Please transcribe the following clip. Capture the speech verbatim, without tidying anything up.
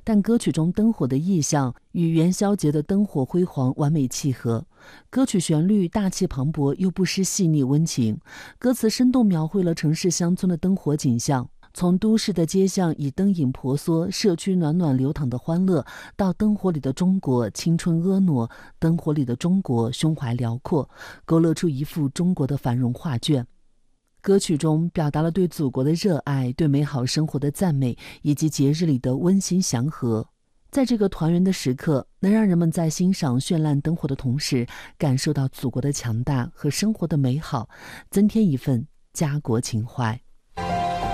但歌曲中灯火的意象与元宵节的灯火辉煌完美契合。歌曲旋律大气磅礴又不失细腻温情，歌词生动描绘了城市乡村的灯火景象。从都市的街巷以灯影婆娑，社区暖暖流淌的欢乐，到灯火里的中国青春婀娜，灯火里的中国胸怀辽阔，勾勒出一幅中国的繁荣画卷。歌曲中表达了对祖国的热爱，对美好生活的赞美，以及节日里的温馨祥和。在这个团圆的时刻，能让人们在欣赏绚烂灯火的同时，感受到祖国的强大和生活的美好，增添一份家国情怀。